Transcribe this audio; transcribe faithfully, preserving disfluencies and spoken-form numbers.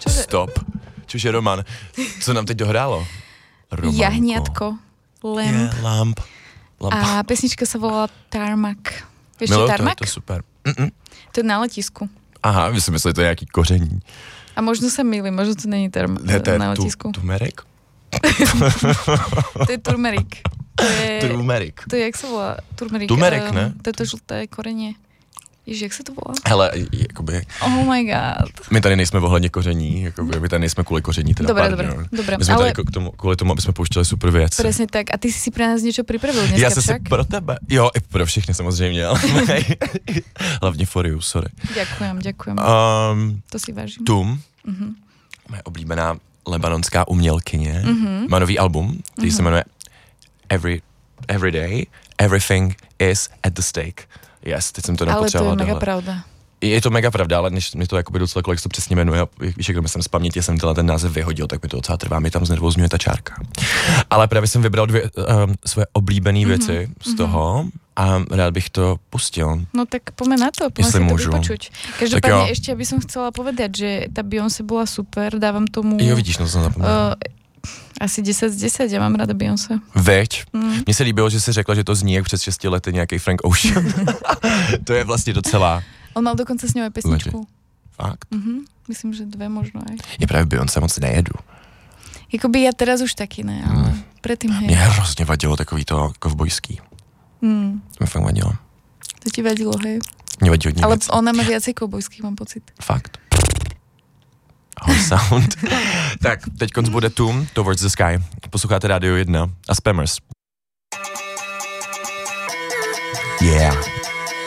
Čože? Stop. Čože Roman. Co nám teď dohrálo? Romanko. Jahniatko. Lamp. Yeah, lamp. lamp. A pesnička sa volala Tarmac. Vieš, čo Miluji, Tarmac? to, to je super. Mm-mm. To je na letisku. Aha, vy si mysleli, to je nějaký koření. A možno sa mýlim, možno to není term Ne, to je na tu, letisku. tumerik? To je turmerik. To je, Turmerik. to je, jak sa volá? Turmerik. Turmerik, um, ne? To je to žlté korenie. Ježiš, jak se to volá? Hele, jakoby, Oh my god. my tady nejsme ohledně koření, jakoby, my tady nejsme kvůli koření. Teda, Dobre, pardon. dobre, dobre. My jsme Ale tady k tomu, kvůli tomu, aby jsme pouštěli super věci. presne tak. A ty si si pre nás niečo pripravil dneska Já jsem si však? pro tebe, jo, i pro všechny samozřejmě, ale hlavně for you, sorry. Ďakujem, ďakujem. Um, To si vážim. Tum, Uh-huh. moje oblíbená lebanonská umělkyně, Mhm. má nový album, který se jmenuje Every, Every Day, Everything is at the Stake. Yes, teď jsem to Ale to je nepotřeboval mega dohle. pravda. Je to mega pravda, ale než mi to jakoby docela, kolik se to přesně jmenuje, víš, jak jsem z paměti jsem tenhle ten název vyhodil, tak mi to docela trvá, mi tam znervozňuje ta čárka. Ale právě jsem vybral dvě um, své oblíbené věci mm-hmm. z toho a rád bych to pustil. No tak poďme na to, poďme Jestli si to môžu. vypočuť. Tak Každopádne jo. ešte by som chcela povedať, že tá Beyoncé bola super, dávam tomu Jo, vidíš, no to jsem zapomněl. uh, asi deset z deseti, ja mám rada Beyoncé. Veď. Mm. Mně se líbilo, že jsi řekla, že to zní jak před šesti lety nějaký Frank Ocean. To je vlastně docela... On mal dokonca s ňou aj pesničku. Fakt. Mhm, myslím, že dve možno aj. Je právě Beyoncé moc nejedu. Jakoby ja teraz už taky ne, ale Mm. predtým hej. Mě hrozně vadilo takový to kovbojský. Mm. To mi fakt vadilo. To ti vadilo, hej? Mě vadí hodně Ale věcí. ona má viacej koubojských, mám pocit. Fakt. Whole sound. Tak, teď konc bude Tum, Towards the Sky. Posloucháte Rádio jedna a Spammers. Yeah.